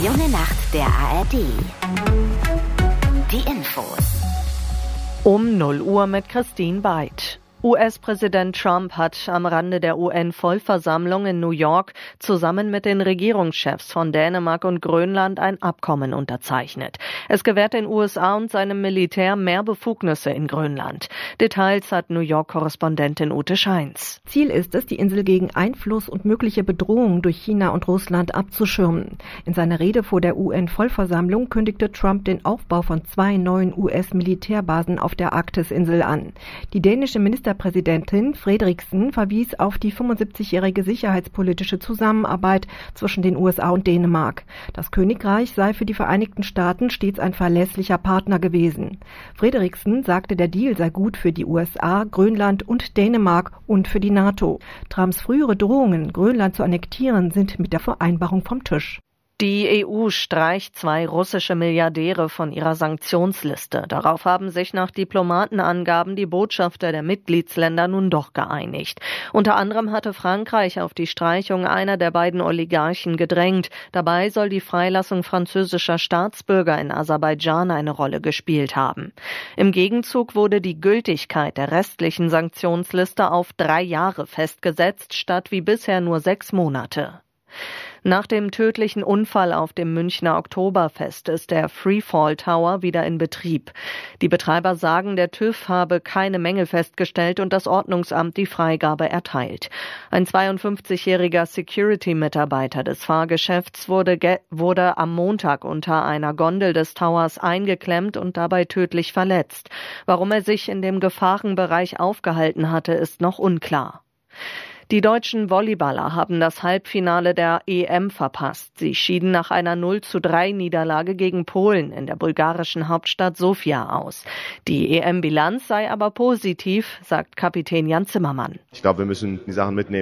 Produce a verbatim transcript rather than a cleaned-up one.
Junge Nacht der A R D. Die Infos. Um null Uhr mit Christine Beid. U S-Präsident Trump hat am Rande der U N-Vollversammlung in New York zusammen mit den Regierungschefs von Dänemark und Grönland ein Abkommen unterzeichnet. Es gewährt den U S A und seinem Militär mehr Befugnisse in Grönland. Details hat New York-Korrespondentin Ute Scheins. Ziel ist es, die Insel gegen Einfluss und mögliche Bedrohungen durch China und Russland abzuschirmen. In seiner Rede vor der U N-Vollversammlung kündigte Trump den Aufbau von zwei neuen U S-Militärbasen auf der Arktisinsel an. Die dänische Ministerpräsidentin Frederiksen verwies auf die fünfundsiebzigjährige sicherheitspolitische Zusammenarbeit zwischen den U S A und Dänemark. Das Königreich sei für die Vereinigten Staaten stets ein verlässlicher Partner gewesen. Frederiksen sagte, der Deal sei gut für die U S A, Grönland und Dänemark und für die NATO. Trumps frühere Drohungen, Grönland zu annektieren, sind mit der Vereinbarung vom Tisch. Die E U streicht zwei russische Milliardäre von ihrer Sanktionsliste. Darauf haben sich nach Diplomatenangaben die Botschafter der Mitgliedsländer nun doch geeinigt. Unter anderem hatte Frankreich auf die Streichung einer der beiden Oligarchen gedrängt. Dabei soll die Freilassung französischer Staatsbürger in Aserbaidschan eine Rolle gespielt haben. Im Gegenzug wurde die Gültigkeit der restlichen Sanktionsliste auf drei Jahre festgesetzt, statt wie bisher nur sechs Monate. Nach dem tödlichen Unfall auf dem Münchner Oktoberfest ist der Freefall Tower wieder in Betrieb. Die Betreiber sagen, der TÜV habe keine Mängel festgestellt und das Ordnungsamt die Freigabe erteilt. Ein zweiundfünfzigjähriger Security-Mitarbeiter des Fahrgeschäfts wurde, ge- wurde am Montag unter einer Gondel des Towers eingeklemmt und dabei tödlich verletzt. Warum er sich in dem Gefahrenbereich aufgehalten hatte, ist noch unklar. Die deutschen Volleyballer haben das Halbfinale der E M verpasst. Sie schieden nach einer null zu drei Niederlage gegen Polen in der bulgarischen Hauptstadt Sofia aus. Die E M-Bilanz sei aber positiv, sagt Kapitän Jan Zimmermann. Ich glaube, wir müssen die Sachen mitnehmen,